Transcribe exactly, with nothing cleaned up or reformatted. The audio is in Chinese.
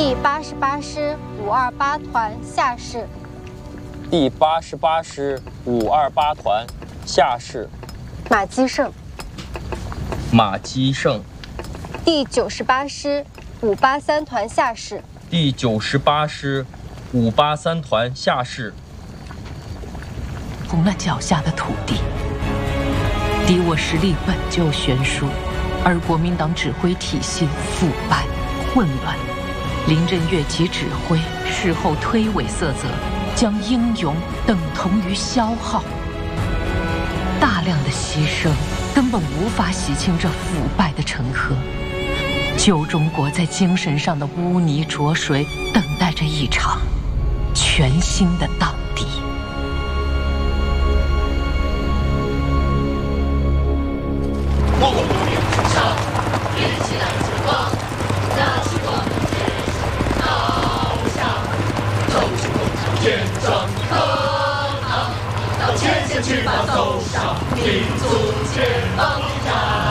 第八十八师五二八团下士。 第八十八师五二八团下士。 马基胜。 马基胜。 第九十八师五八三团下士。 第九十八师五八三团下士。 从那脚下的土地，敌我实力本就悬殊，而国民党指挥体系腐败混乱，林震越级指挥，事后推诿色泽，将英勇等同于消耗。大量的牺牲根本无法洗清这腐败的陈疴。旧中国在精神上的污泥浊水，等待着一场全新的荡涤。 我们努力之上，一起来前方，那是我们的道上，就是共产坚贞课堂，到前线去吧，走上民族解放的战。